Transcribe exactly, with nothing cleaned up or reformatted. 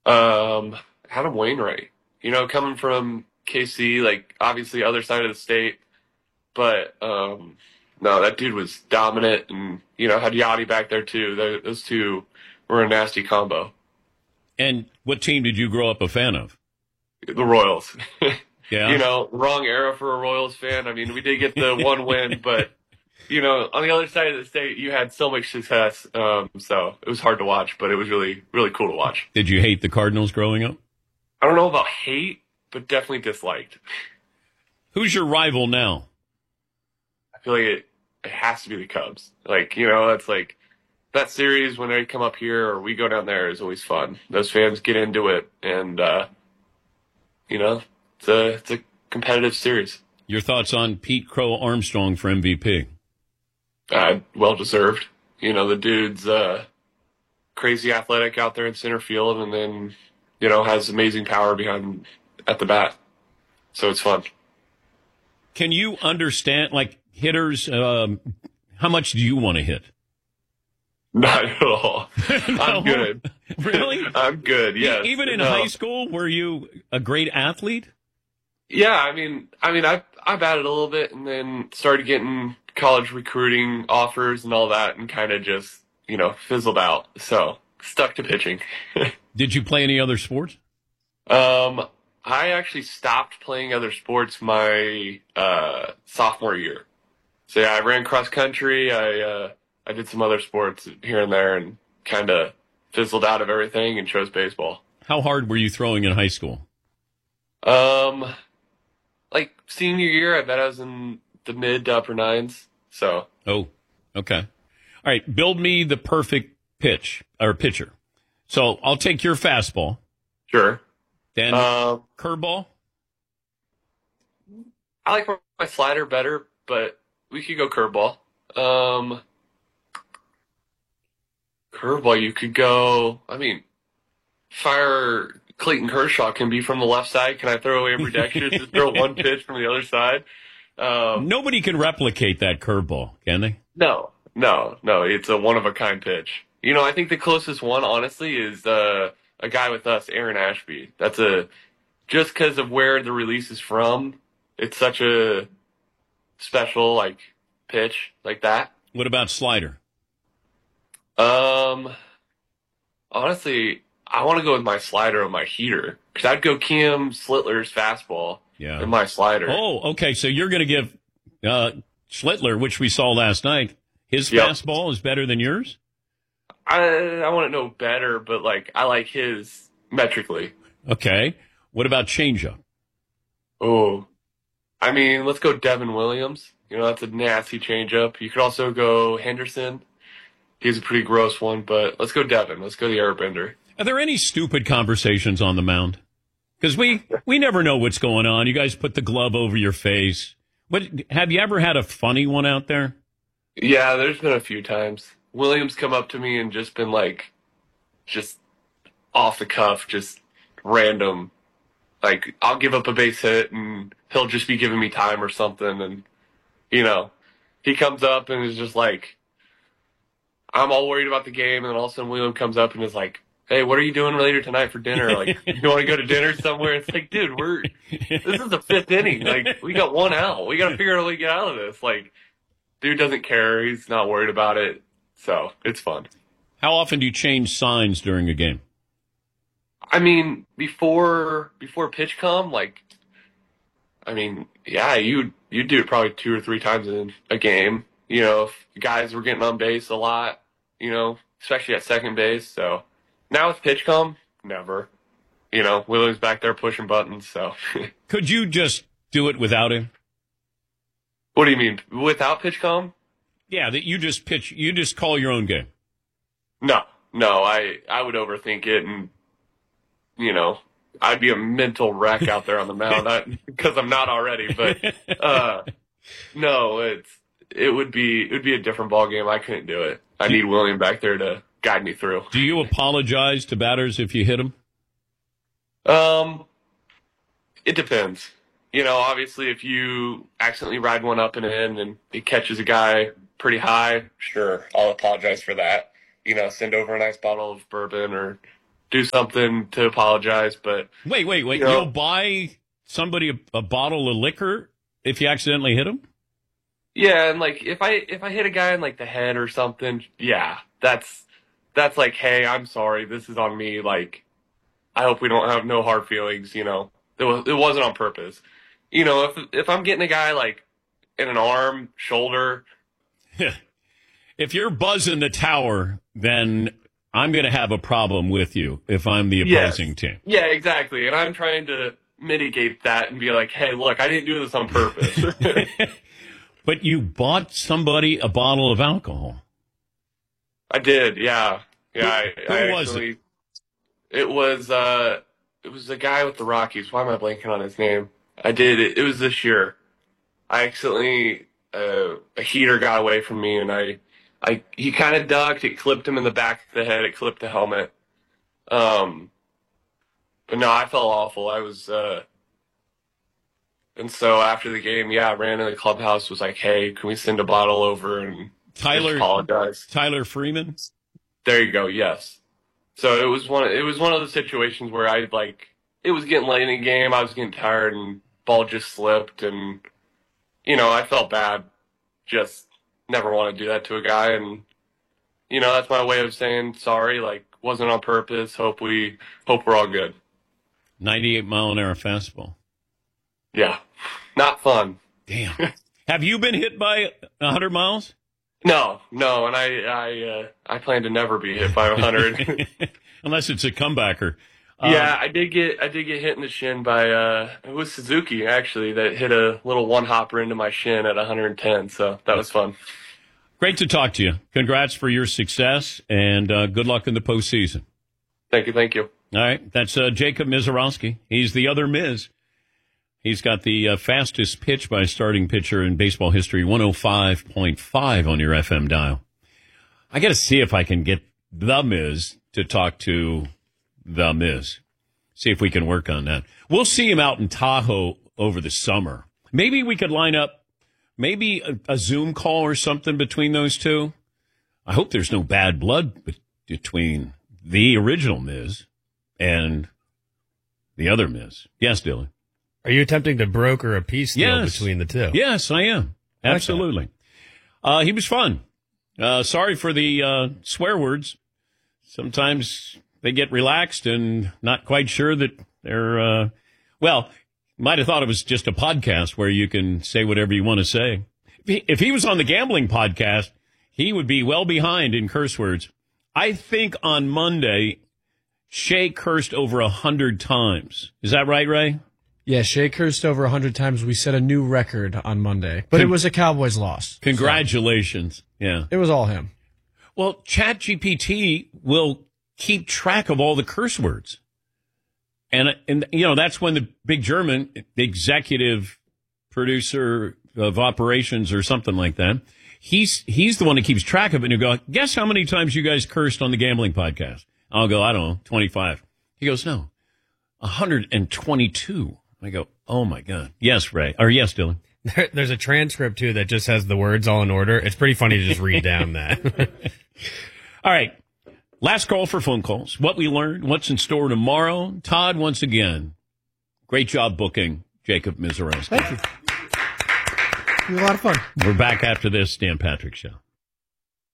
Um, Adam Wainwright, you know, coming from K C, like obviously other side of the state, but um, no, that dude was dominant, and you know had Yachty back there too. Tho- Those two were a nasty combo. And what team did you grow up a fan of? The Royals, you Yeah. know, wrong era for a Royals fan. I mean, we did get the one win, but you know, on the other side of the state, you had so much success, um, so it was hard to watch, but it was really, really cool to watch. Did you hate the Cardinals growing up? I don't know about hate, but definitely disliked. Who's your rival now? I feel like it, it has to be the Cubs. Like, you know, it's like that series when they come up here or we go down there is always fun. Those fans get into it, and uh, you know, it's a it's a competitive series. Your thoughts on Pete Crow Armstrong for M V P? Uh, well deserved. You know, the dude's uh, crazy athletic out there in center field, and then you know has amazing power behind at the bat. So it's fun. Can you understand, like, hitters, um, how much do you want to hit? Not at all. No. I'm good. Really? I'm good. Yes. Even in No. high school, were you a great athlete? Yeah, I mean, I mean, I I batted a little bit, and then started getting college recruiting offers and all that, and kind of just you know fizzled out. So stuck to pitching. Did you play any other sports? um, I actually stopped playing other sports my uh, sophomore year. So yeah, I ran cross country. I uh, I did some other sports here and there, and kind of fizzled out of everything and chose baseball. How hard were you throwing in high school? Um, like senior year, I bet I was in the mid to upper nines. So Oh, okay. All right, build me the perfect pitch or pitcher. So I'll take your fastball, sure. then Um, curveball. I like my slider better, but we could go curveball. Um, curveball, you could go. I mean, fire Clayton Kershaw can be from the left side. Can I throw away ambidextrous to throw one pitch from the other side? Um, Nobody can replicate that curveball, can they? no, no, no. It's a one of a kind pitch. You know, I think the closest one, honestly, is uh, a guy with us, Aaron Ashby. That's a just because of where the release is from. It's such a special like pitch like that. What about slider? Um, honestly, I want to go with my slider or my heater because I'd go Kim Slitler's fastball Yeah. and my slider. Oh, okay. So you're going to give uh, Schlittler, which we saw last night, his Yep. fastball is better than yours? I I want to know better, but like I like his metrically. Okay. What about changeup? Oh, I mean, let's go Devin Williams. You know, that's a nasty changeup. You could also go Henderson. He's a pretty gross one, but let's go Devin. Let's go the airbender. Are there any stupid conversations on the mound? Because we, we never know what's going on. You guys put the glove over your face. What, have you ever had a funny one out there? Yeah, there's been a few times. Williams come up to me and just been like, just off the cuff, just random. Like, I'll give up a base hit and he'll just be giving me time or something. And, you know, he comes up and is just like, I'm all worried about the game. And then all of a sudden William comes up and is like, hey, what are you doing later tonight for dinner? Like, you want to go to dinner somewhere? It's like, dude, we're, this is the fifth inning. Like, we got one out. We got to figure out a way to get out of this. Like, dude doesn't care. He's not worried about it. So it's fun. How often do you change signs during a game? I mean, before before pitch come, like, I mean, yeah, you you do it probably two or three times in a game. You know, if guys were getting on base a lot, you know, especially at second base. So now with pitch come, never. You know, Williams back there pushing buttons. So Could you just do it without him? what do you mean without pitch come? Yeah, that you just pitch, you just call your own game. No, no, I I would overthink it, and you know, I'd be a mental wreck out there on the mound because I'm not already. But uh, no, it's it would be it would be a different ball game. I couldn't do it. I need William back there to guide me through. Do you apologize to batters if you hit them? Um, it depends. You know, obviously, if you accidentally ride one up and in, and it catches a guy pretty high, sure, I'll apologize for that. You know, send over a nice bottle of bourbon or do something to apologize. But wait, wait, wait. You know, You'll buy somebody a, a bottle of liquor if you accidentally hit him? Yeah, and like if I if I hit a guy in like the head or something, yeah, that's that's like, hey, I'm sorry, this is on me. Like, I hope we don't have no hard feelings. You know, it was it wasn't on purpose. You know, if if I'm getting a guy like in an arm, shoulder. If you're buzzing the tower, then I'm going to have a problem with you if I'm the opposing yes. team. Yeah, exactly. And I'm trying to mitigate that and be like, hey, look, I didn't do this on purpose. But you bought somebody a bottle of alcohol. I did, yeah. Yeah, I, Who I was actually, it? It was, uh, it was the guy with the Rockies. Why am I blanking on his name? I did, it, it was this year. I accidentally, uh, a heater got away from me and I, I, he kind of ducked, it clipped him in the back of the head, it clipped the helmet. Um, but no, I felt awful. I was, uh, and so after the game, yeah, I ran in the clubhouse, was like, hey, can we send a bottle over and Tyler, apologize? Tyler Freeman? There you go, yes. So it was one, it was one of the situations where I, like, it was getting late in the game, I was getting tired, and ball just slipped, and, you know, I felt bad. Just never want to do that to a guy, and, you know, that's my way of saying sorry, like, wasn't on purpose, hope we, hope we're all good. ninety-eight mile an hour fastball. Yeah, not fun. Damn. Have you been hit by one hundred miles? No, no, and I I uh, I plan to never be hit by one hundred. Unless it's a comebacker. Yeah, um, I did get I did get hit in the shin by uh it was Suzuki actually that hit a little one hopper into my shin at one hundred ten, so that was fun. Great to talk to you. Congrats for your success, and uh, good luck in the postseason. Thank you, thank you. All right, that's uh, Jacob Misiorowski. He's the other Miz. He's got the uh, fastest pitch by a starting pitcher in baseball history, one oh five point five on your F M dial. I got to see if I can get the Miz to talk to the Miz. See if we can work on that. We'll see him out in Tahoe over the summer. Maybe we could line up maybe a, a Zoom call or something between those two. I hope there's no bad blood be- between the original Miz and the other Miz. Yes, Dylan. Are you attempting to broker a peace deal yes. between the two? Yes, I am. Absolutely. Uh, he was fun. Uh, sorry for the uh, swear words. Sometimes they get relaxed and not quite sure that they're, uh, well, might have thought it was just a podcast where you can say whatever you want to say. If he, if he was on the gambling podcast, he would be well behind in curse words. I think on Monday, Shea cursed over a hundred times. Is that right, Ray? Yeah, Shea cursed over one hundred times. We set a new record on Monday. But Con- it was a Cowboys loss. Congratulations. So. Yeah. It was all him. Well, ChatGPT will keep track of all the curse words. And, and you know, that's when the big German executive producer of operations or something like that, he's he's the one that keeps track of it. And he'll go, guess how many times you guys cursed on the gambling podcast? I'll go, I don't know, twenty-five. He goes, no, one hundred twenty-two. I go, oh, my God. Yes, Ray. Or yes, Dylan. There, there's a transcript, too, that just has the words all in order. It's pretty funny to just read down that. All right. Last call for phone calls. What we learned, what's in store tomorrow. Todd, once again, great job booking Jacob Misiorowski. Thank you. It was a lot of fun. We're back after this Dan Patrick Show.